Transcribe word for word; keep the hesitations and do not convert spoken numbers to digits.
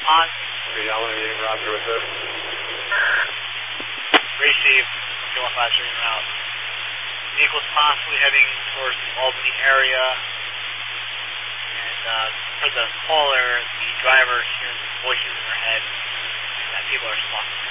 pond. Okay, Yellow, Roger with this. Receive, two one five stream out. Vehicle's possibly heading towards the Albany area. And uh, for the caller, the driver hears voices in her head that people are stalking her.